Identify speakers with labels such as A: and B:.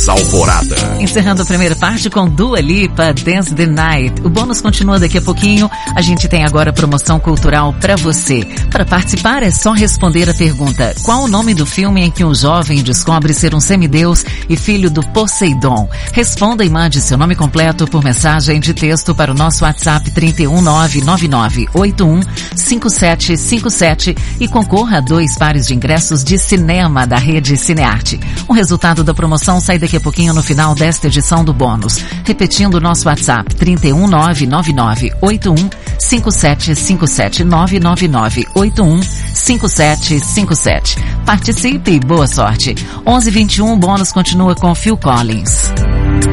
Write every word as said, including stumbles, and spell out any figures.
A: Alvorada.
B: Encerrando a primeira parte com Dua Lipa, Dance the Night. O bônus continua daqui a pouquinho. A gente tem agora promoção cultural para você. Para participar é só responder a pergunta: qual o nome do filme em que um jovem descobre ser um semideus e filho do Poseidon? Responda e mande seu nome completo por mensagem de texto para o nosso WhatsApp trinta e um nove nove nove oito um cinco sete cinco sete e concorra a dois pares de ingressos de cinema da rede Cinearte. O resultado da promoção sai daqui a pouquinho no final desta edição do bônus. Repetindo o nosso WhatsApp trinta e um nove nove nove oito um cinco sete cinco sete nove nove nove oito um cinco sete cinco sete. Participe e boa sorte. onze e vinte e um, o bônus continua com Phil Collins.